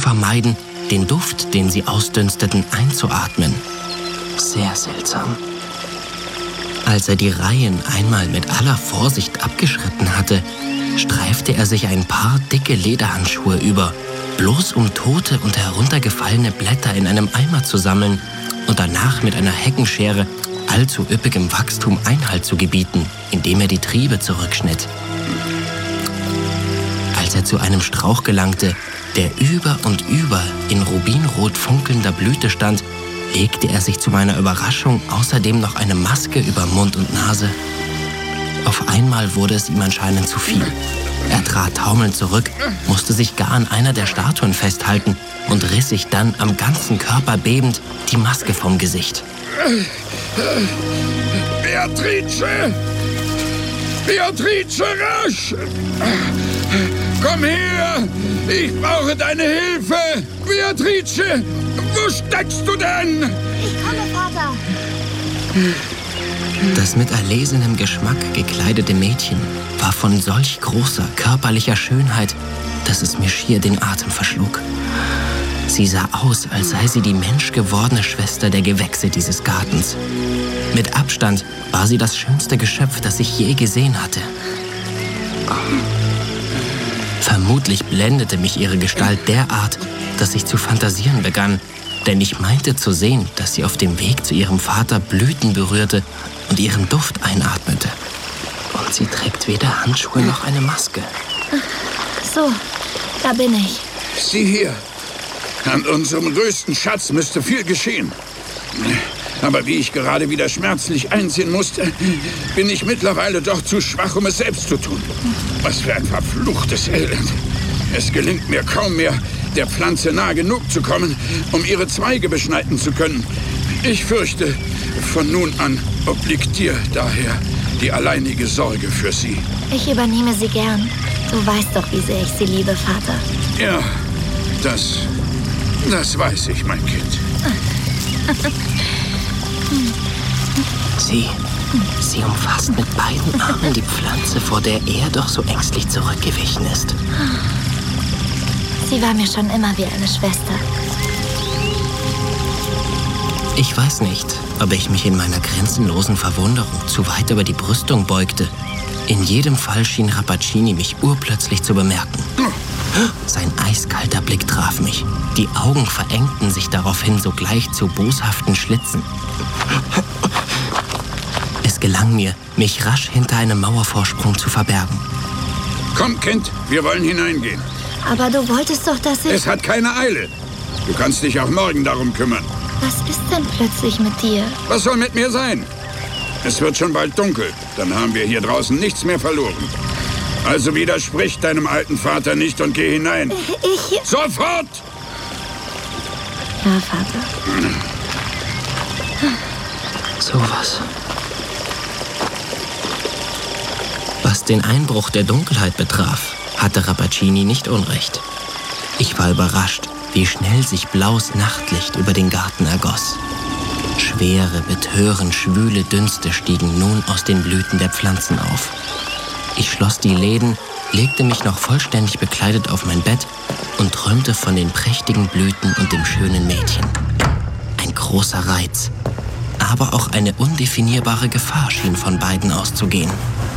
vermeiden, den Duft, den sie ausdünsteten, einzuatmen. Sehr seltsam. Als er die Reihen einmal mit aller Vorsicht abgeschritten hatte, streifte er sich ein paar dicke Lederhandschuhe über, bloß um tote und heruntergefallene Blätter in einem Eimer zu sammeln und danach mit einer Heckenschere allzu üppigem Wachstum Einhalt zu gebieten, indem er die Triebe zurückschnitt. Als er zu einem Strauch gelangte, der über und über in rubinrot funkelnder Blüte stand, legte er sich zu meiner Überraschung außerdem noch eine Maske über Mund und Nase. Auf einmal wurde es ihm anscheinend zu viel. Er trat taumelnd zurück, musste sich gar an einer der Statuen festhalten und riss sich dann am ganzen Körper bebend die Maske vom Gesicht. Beatrice! Beatrice, rasch! Komm her! Ich brauche deine Hilfe! Beatrice! Wo steckst du denn? Ich komme, Vater. Das mit erlesenem Geschmack gekleidete Mädchen war von solch großer körperlicher Schönheit, dass es mir schier den Atem verschlug. Sie sah aus, als sei sie die menschgewordene Schwester der Gewächse dieses Gartens. Mit Abstand war sie das schönste Geschöpf, das ich je gesehen hatte. Vermutlich blendete mich ihre Gestalt derart, dass ich zu fantasieren begann, denn ich meinte zu sehen, dass sie auf dem Weg zu ihrem Vater Blüten berührte und ihren Duft einatmete. Und sie trägt weder Handschuhe noch eine Maske. So, da bin ich. Sieh hier. An unserem größten Schatz müsste viel geschehen. Aber wie ich gerade wieder schmerzlich einsehen musste, bin ich mittlerweile doch zu schwach, um es selbst zu tun. Was für ein verfluchtes Elend. Es gelingt mir kaum mehr, der Pflanze nah genug zu kommen, um ihre Zweige beschneiden zu können. Ich fürchte, von nun an obliegt dir daher die alleinige Sorge für sie. Ich übernehme sie gern. Du weißt doch, wie sehr ich sie liebe, Vater. Ja, das weiß ich, mein Kind. Sie umfasst mit beiden Armen die Pflanze, vor der er doch so ängstlich zurückgewichen ist. Sie war mir schon immer wie eine Schwester. Ich weiß nicht, ob ich mich in meiner grenzenlosen Verwunderung zu weit über die Brüstung beugte. In jedem Fall schien Rappaccini mich urplötzlich zu bemerken. Sein eiskalter Blick traf mich. Die Augen verengten sich daraufhin sogleich zu boshaften Schlitzen. Es gelang mir, mich rasch hinter einem Mauervorsprung zu verbergen. Komm, Kind, wir wollen hineingehen. Aber du wolltest doch, dass ich... Es hat keine Eile. Du kannst dich auch morgen darum kümmern. Was ist denn plötzlich mit dir? Was soll mit mir sein? Es wird schon bald dunkel. Dann haben wir hier draußen nichts mehr verloren. Also widersprich deinem alten Vater nicht und geh hinein. Ich... Sofort! Ja, Vater. Sowas. Was den Einbruch der Dunkelheit betraf, hatte Rappaccini nicht unrecht. Ich war überrascht, wie schnell sich blaues Nachtlicht über den Garten ergoss. Schwere, betörend schwüle Dünste stiegen nun aus den Blüten der Pflanzen auf. Ich schloss die Läden, legte mich noch vollständig bekleidet auf mein Bett und träumte von den prächtigen Blüten und dem schönen Mädchen. Ein großer Reiz, aber auch eine undefinierbare Gefahr schien von beiden auszugehen.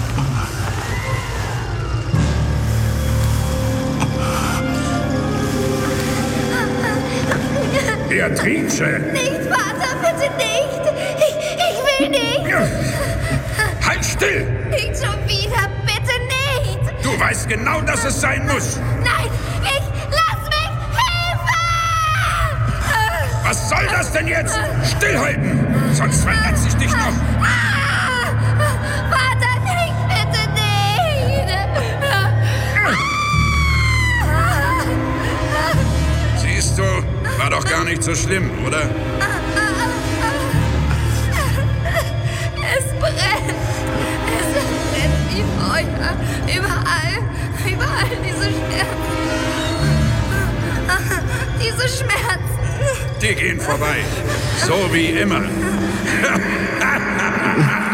Beatrice! Nicht, Vater, bitte nicht! Ich will nicht! Halt still! Nicht schon wieder, bitte nicht! Du weißt genau, dass es sein muss. Nein, lass mich! Hilfe! Was soll das denn jetzt? Stillhalten! Sonst verletze ich dich noch. Vater, nicht, bitte nicht! Siehst du, war doch gar nicht so schlimm, oder? Es brennt! Es brennt wie Feuer! Überall diese Schmerzen! Diese Schmerzen! Die gehen vorbei. So wie immer.